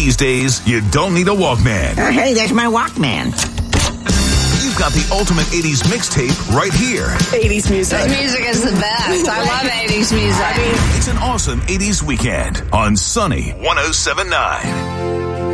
These days, you don't need a Walkman. Hey, there's my Walkman. You've got the ultimate 80s mixtape right here. 80s music. The music is the best. I love 80s music. It's an awesome 80s weekend on Sunny 107.9.